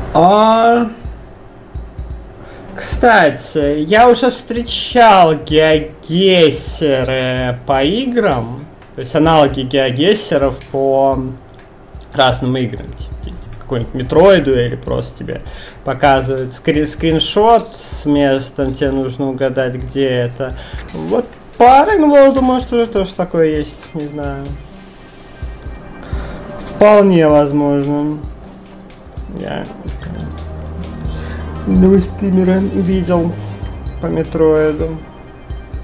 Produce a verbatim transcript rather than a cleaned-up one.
А... Кстати, я уже встречал геогессеры по играм, то есть аналоги геогессеров по разным играм, типа какой-нибудь Метроиду или просто тебе показывают скрин скриншот с местом, тебе нужно угадать, где это. Вот по Рейнволду, может, уже тоже такое есть, не знаю. Вполне возможно. Я новый стримера видел по Метроиду.